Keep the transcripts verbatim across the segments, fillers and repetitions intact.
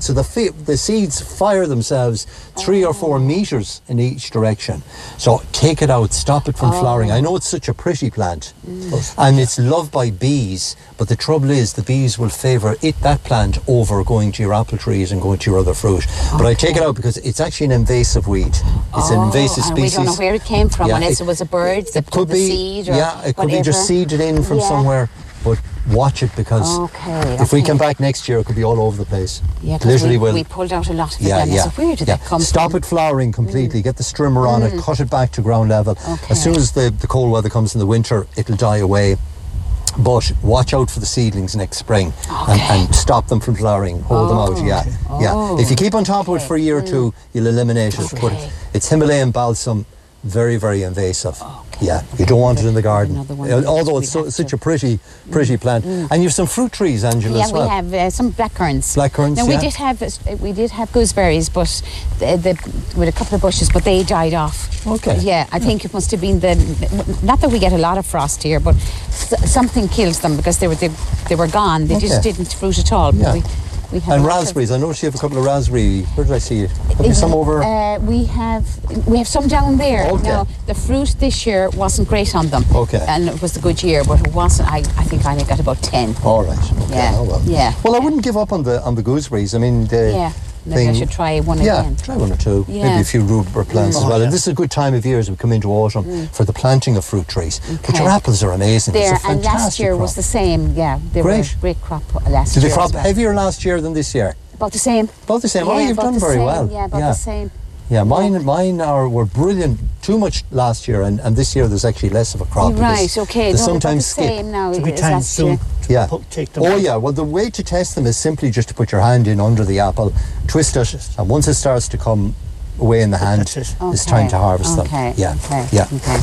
So the fi- the seeds fire themselves three oh. or four meters in each direction. So take it out, stop it from oh. flowering. I know it's such a pretty plant, mm. and it's loved by bees, but the trouble is the bees will favour it, that plant, over going to your apple trees and going to your other fruit. Okay. But I take it out because it's actually an invasive weed. It's oh, an invasive and species. We don't know where it came from, yeah, unless it, it was a bird, it could the be, seed, or yeah, it could whatever. be just seeded in from yeah. somewhere. But watch it, because okay, if okay. we come back next year, it could be all over the place. Yeah, literally we, will. we pulled out a lot of it. Yeah, then. yeah. So where did yeah. that come Stop from? it flowering completely. Mm. Get the strimmer on mm. it. Cut it back to ground level. Okay. As soon as the, the cold weather comes in the winter, it'll die away. But watch out for the seedlings next spring, okay. and, and stop them from flowering. Hold oh. them out. Yeah, oh. yeah. If you keep on top of it for a year or two, you'll eliminate it. Okay. But it's Himalayan balsam. Very, very invasive. Okay. Yeah, you don't want it in the garden. Although it's so, such a pretty, pretty mm. plant. Mm. And you have some fruit trees, Angela, yeah, as well. we have uh, some blackcurrants. Blackcurrants, Now, yeah. we did have uh, we did have gooseberries, but the, the, with a couple of bushes, but they died off. Okay. Yeah, I think it must have been the. Not that we get a lot of frost here, but s- something kills them because they were they, they were gone. They okay. just didn't fruit at all. Yeah. But we, We have and raspberries. I noticed you have a couple of raspberry. Where did I see it? Have you some over? Uh, we have we have some down there. Okay. Now, the fruit this year wasn't great on them. Okay. And it was a good year, but it wasn't. I, I think I only got about ten. All right. Okay. Yeah. Oh, well. Yeah. Well, I yeah. wouldn't give up on the on the gooseberries. I mean, the yeah. Maybe thing, I should try one yeah, again. try one or two. Yeah. Maybe a few rhubarb plants mm. as well. Oh, yeah. And this is a good time of year as we come into autumn mm. for the planting of fruit trees. Okay. But your apples are amazing. There, it's a and last year crop. was the same. Yeah, they great. were a great crop last Did year. they crop well. heavier last year than this year? About the same. About the same. Yeah, oh, you've done very same. well. Yeah, about yeah. the same. Yeah, mine yeah. mine are were brilliant. Too much last year, and, and this year there's actually less of a crop. Right. Okay. They no, sometimes about the same skip. now. So we as time last soon. year. Yeah. Put, take them oh out. yeah. Well, the way to test them is simply just to put your hand in under the apple, twist it, and once it starts to come away in the hand, it. it's okay. time to harvest okay. them. Yeah. Okay. Yeah. Okay.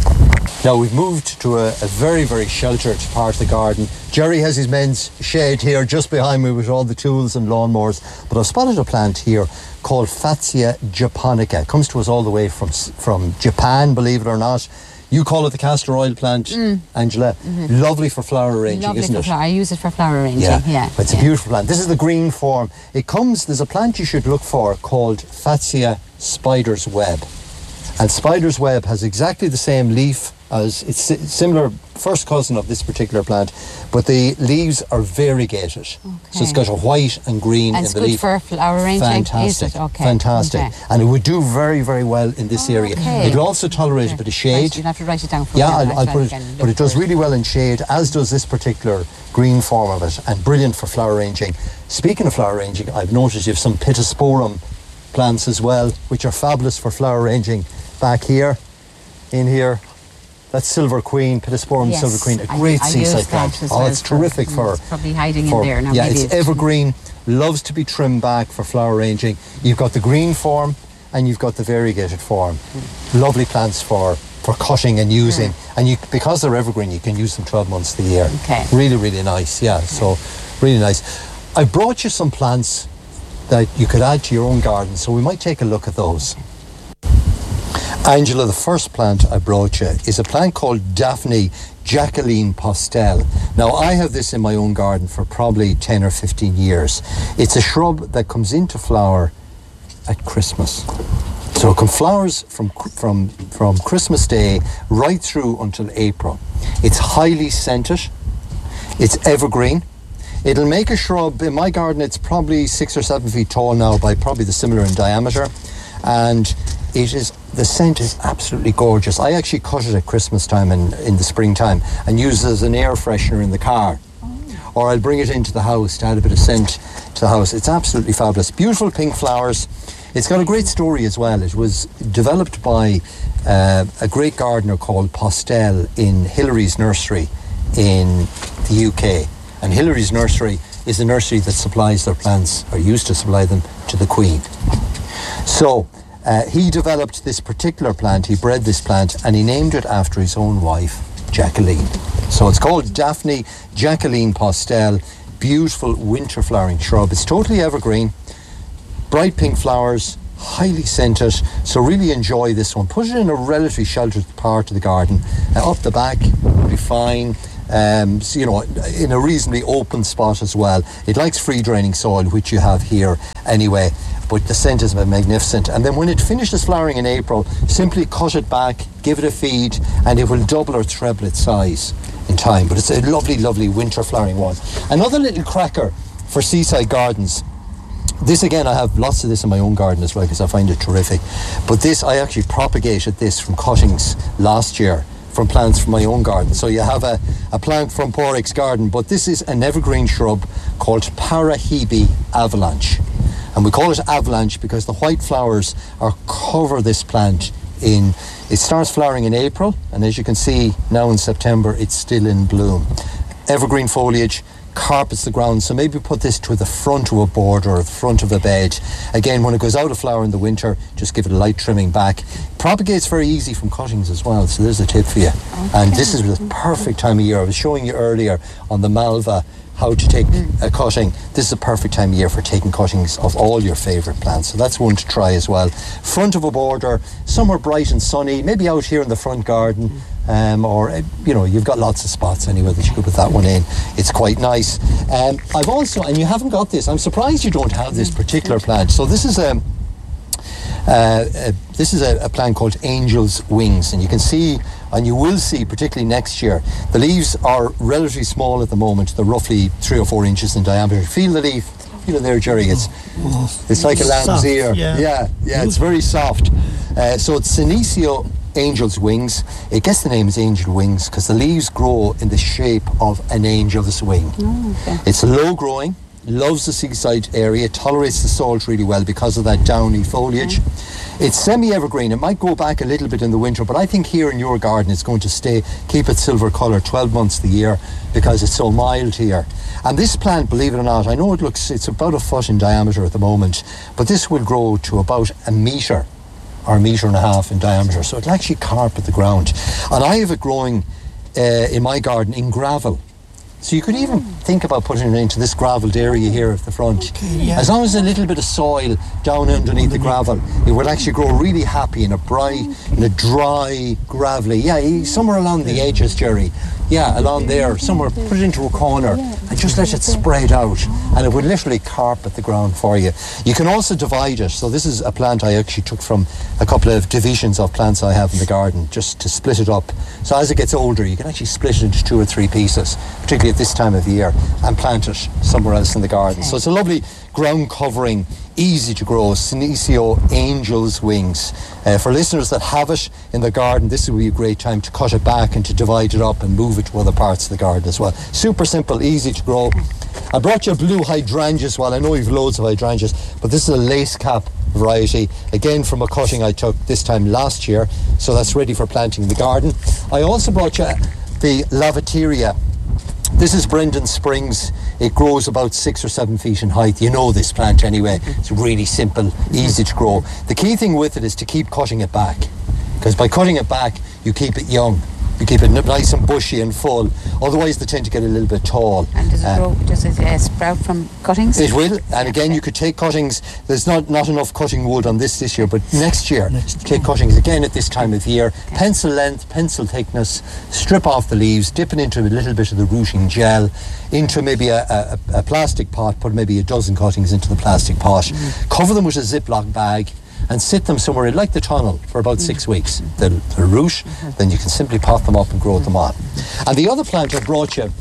Now we've moved to a, a very, very sheltered part of the garden. Jerry has his men's shed here just behind me with all the tools and lawnmowers. But I've spotted a plant here called Fatsia japonica. It comes to us all the way from from Japan, believe it or not. You call it the castor oil plant, mm. Angela. Mm-hmm. Lovely for flower arranging, Lovely isn't for it? Flower. I use it for flower arranging. Yeah, yeah. It's yeah. a beautiful plant. This is the green form. It comes. There's a plant you should look for called Fatsia spider's web. And spider's web has exactly the same leaf as it's similar, first cousin of this particular plant, but the leaves are variegated. Okay. So it's got a white and green and in it's the good leaf. for flower arranging. Fantastic, Is it? Okay. fantastic, okay. and it would do very, very well in this oh, area. Okay. It'll also tolerate okay. a bit of shade. Right, you'll have to write it down for yeah, me. I'll, I'll put it, but it does it. really well in shade, as does this particular green form of it, and brilliant for flower arranging. Speaking of flower arranging, I've noticed you have some pittosporum plants as well, which are fabulous for flower arranging. Back here, in here. That's Silver Queen, Pittosporum yes, Silver Queen, a great I, I seaside plant. Oh, well it's terrific for... It's probably hiding for, in there now. Yeah, maybe it's evergreen, loves to be trimmed back for flower arranging. You've got the green form and you've got the variegated form. Mm. Lovely plants for, for cutting and using. Mm. And you, because they're evergreen, you can use them twelve months of the year. Okay. Really, really nice, yeah, okay. So really nice. I brought you some plants that you could add to your own garden, so we might take a look at those. Angela, the first plant I brought you is a plant called Daphne Jacqueline Postel. Now, I have this in my own garden for probably ten or fifteen years. It's a shrub that comes into flower at Christmas. So it comes flowers from, from, from Christmas Day right through until April. It's highly scented. It's evergreen. It'll make a shrub. In my garden, it's probably six or seven feet tall now, by probably the similar in diameter. And it is, the scent is absolutely gorgeous. I actually cut it at Christmas time and in the springtime and use it as an air freshener in the car. Oh. Or I'll bring it into the house to add a bit of scent to the house. It's absolutely fabulous. Beautiful pink flowers. It's got a great story as well. It was developed by uh, a great gardener called Postel in Hillary's Nursery in the U K. And Hillary's Nursery is the nursery that supplies their plants, or used to supply them, to the Queen. So uh, he developed this particular plant, he bred this plant, and he named it after his own wife, Jacqueline. So it's called Daphne Jacqueline Postel, beautiful winter flowering shrub. It's totally evergreen, bright pink flowers, highly scented, so really enjoy this one. Put it in a relatively sheltered part of the garden. Uh, up the back will be fine. Um, so, you know, in a reasonably open spot as well. It likes free draining soil, which you have here anyway, but the scent is magnificent. And then when it finishes flowering in April, simply cut it back, give it a feed, and it will double or treble its size in time. But it's a lovely, lovely winter flowering one. Another little cracker for seaside gardens. This again, I have lots of this in my own garden as well because I find it terrific. But this, I actually propagated this from cuttings last year, from plants from my own garden. So you have a, a plant from Porrick's garden, but this is an evergreen shrub called Parahebe avalanche. And we call it avalanche because the white flowers are cover this plant in, it starts flowering in April, and as you can see now in September, it's still in bloom. Evergreen foliage, carpets the ground, so maybe put this to the front of a border or the front of a bed. Again, when it goes out of flower in the winter, just give it a light trimming back. Propagates very easy from cuttings as well, so there's a tip for you. Okay. And this is the perfect time of year. I was showing you earlier on the Malva how to take a cutting. This is a perfect time of year for taking cuttings of all your favourite plants, so that's one to try as well. Front of a border, somewhere bright and sunny, maybe out here in the front garden, um, or you know, you've got lots of spots anyway that you could put that one in. It's quite nice. Um, I've also, and you haven't got this, I'm surprised you don't have this particular plant. So this is a Uh, uh, this is a, a plant called Angel's Wings, and you can see, and you will see particularly next year, the leaves are relatively small at the moment. They're roughly three or four inches in diameter. Feel the leaf, feel it there, Jerry. It's it's like a lamb's ear. Yeah, yeah, yeah, it's very soft. Uh, so it's Senecio Angel's Wings. It gets the name as Angel Wings because the leaves grow in the shape of an angel's wing. Oh, okay. It's low growing, loves the seaside area, tolerates the salt really well because of that downy foliage. Okay. It's semi-evergreen. It might go back a little bit in the winter, but I think here in your garden it's going to stay, keep its silver colour twelve months of the year because it's so mild here. And this plant, believe it or not, I know it looks, it's about a foot in diameter at the moment, but this will grow to about a metre or a metre and a half in diameter, so it'll actually carpet the ground. And I have it growing uh, in my garden in gravel. So you could even think about putting it into this gravelled area here at the front. Okay, yeah. As long as a little bit of soil down underneath the gravel, it will actually grow really happy in a bright, in a dry, gravelly, yeah, somewhere along the edges, Jerry. Yeah, along there, somewhere, put it into a corner and just let it spread out, and it would literally carpet the ground for you. You can also divide it. So this is a plant I actually took from a couple of divisions of plants I have in the garden, just to split it up. So as it gets older, you can actually split it into two or three pieces, particularly at this time of the year, and plant it somewhere else in the garden. Okay. So it's a lovely ground covering, easy to grow, Senecio Angel's Wings. Uh, for listeners that have it in the garden, this would be a great time to cut it back and to divide it up and move it to other parts of the garden as well. Super simple, easy to grow. I brought you a blue hydrangea as well. I know you've loads of hydrangeas, but this is a lace cap variety, again from a cutting I took this time last year, so that's ready for planting in the garden. I also brought you the Lavateria. This is Brendan Springs. It grows about six or seven feet in height. You know this plant anyway. It's really simple, easy to grow. The key thing with it is to keep cutting it back, because by cutting it back, you keep it young. You keep it nice and bushy and full. Otherwise, they tend to get a little bit tall. And does it uh, grow? Does it uh, sprout from cuttings? It will. And again, you could take cuttings. There's not, not enough cutting wood on this this year, but next year, next take cuttings again at this time of year. Okay. Pencil length, pencil thickness. Strip off the leaves, dip it into a little bit of the rooting gel, into maybe a, a, a plastic pot. Put maybe a dozen cuttings into the plastic pot. Mm. Cover them with a Ziploc bag, and sit them somewhere like the tunnel for about six weeks. They'll, they'll root, mm-hmm. then you can simply pot them up and grow them on. And the other plant I brought you,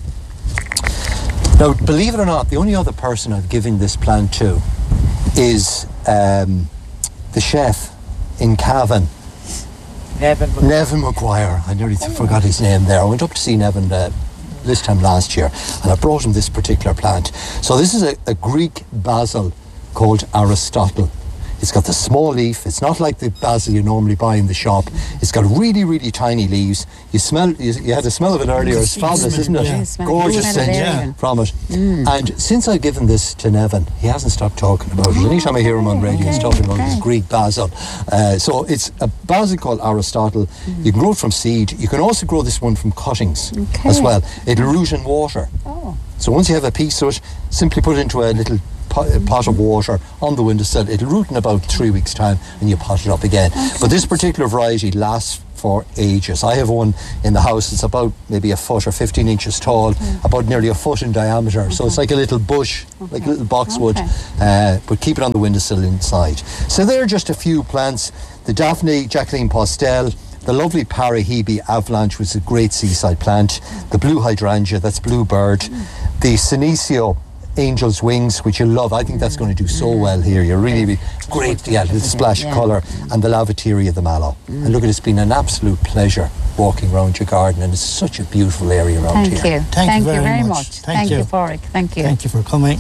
now believe it or not, the only other person I've given this plant to is um, the chef in Cavan, Nevin McGuire. Nevin McGuire. I nearly oh. forgot his name there. I went up to see Nevin uh, this time last year, and I brought him this particular plant. So this is a, a Greek basil called Aristotle. It's got the small leaf. It's not like the basil you normally buy in the shop. It's got really, really tiny leaves. You smell. You, you had the smell of it earlier. It's fabulous, isn't it? Yeah. Gorgeous scent yeah. from it. Mm. And since I've given this to Nevin, he hasn't stopped talking about it. Anytime I hear him on radio, he's talking about his Greek basil. Uh, so it's a basil called Aristotle. Mm. You can grow it from seed. You can also grow this one from cuttings okay. as well. It'll root in water. Oh. So once you have a piece of it, simply put it into a little pot of water on the windowsill. It'll root in about three weeks time and you pot it up again. Okay. But this particular variety lasts for ages. I have one in the house. It's about maybe a foot or fifteen inches tall, mm. about nearly a foot in diameter. Okay. So it's like a little bush, okay. like a little boxwood, okay. uh, but keep it on the windowsill inside. So there are just a few plants. The Daphne Jacqueline Postel, the lovely Parahebe Avalanche, which is a great seaside plant, the blue hydrangea, that's bluebird, mm. the Senecio Angel's Wings, which you love. I think that's going to do so well here. You're really great, yeah, little splash of colour, and the Lavateria the Mallow. Mm. And look, it's been an absolute pleasure walking around your garden, and it's such a beautiful area around Thank here. You. Thank, Thank you very, you very much. much. Thank, Thank you, you, Pádraig. Thank you. Thank you for coming.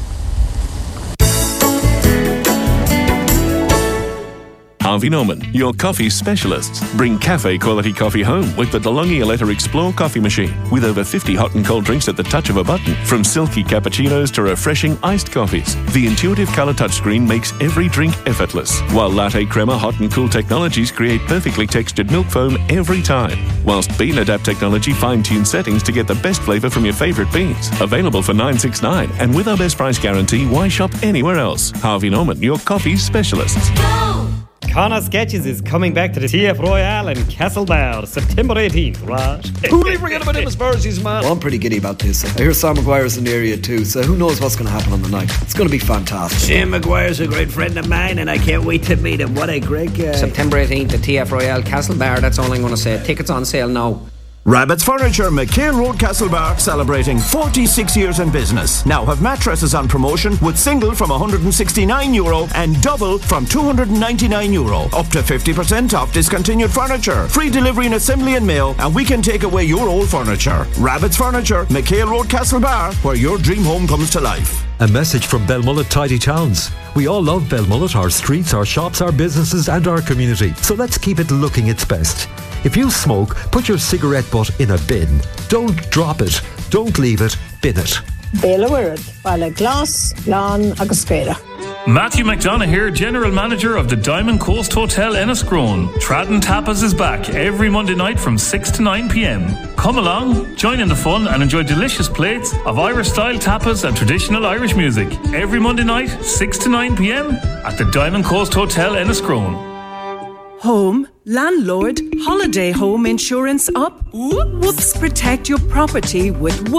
Harvey Norman, your coffee specialists. Bring cafe quality coffee home with the DeLonghi Aletta Explore coffee machine. With over fifty hot and cold drinks at the touch of a button, from silky cappuccinos to refreshing iced coffees. The intuitive colour touchscreen makes every drink effortless, while latte crema hot and cool technologies create perfectly textured milk foam every time. Whilst Bean Adapt technology fine-tunes settings to get the best flavour from your favourite beans. Available for nine sixty-nine, and with our best price guarantee, why shop anywhere else? Harvey Norman, your coffee specialists. Connor Sketches is coming back to the T F Royale in Castlebar, September eighteenth, right? Who do you forget about him as far as he's man? Well, I'm pretty giddy about this. I hear Sam Maguire's in the area too, so who knows what's going to happen on the night. It's going to be fantastic. Sam Maguire's a great friend of mine, and I can't wait to meet him. What a great guy. September eighteenth at T F Royale Castlebar, that's all I'm going to say. Tickets on sale now. Rabbit's Furniture, McHale Road, Castlebar, celebrating forty-six years in business. Now have mattresses on promotion with single from one hundred sixty-nine euro and double from two hundred ninety-nine euro. Up to fifty percent off discontinued furniture. Free delivery and assembly and mail, and we can take away your old furniture. Rabbit's Furniture, McHale Road, Castlebar, where your dream home comes to life. A message from Belmullet Tidy Towns. We all love Belmullet, our streets, our shops, our businesses and our community. So let's keep it looking its best. If you smoke, put your cigarette butt in a bin. Don't drop it. Don't leave it. Bin it. Béla Wirad, Bala Glass, Lan agus Spéla. Matthew McDonough here, General Manager of the Diamond Coast Hotel Enniscrone. Tradden Tapas is back every Monday night from six to nine p.m. Come along, join in the fun and enjoy delicious plates of Irish-style tapas and traditional Irish music. Every Monday night, six to nine p.m. at the Diamond Coast Hotel Enniscrone. Home, landlord, holiday home insurance up? Whoops, protect your property with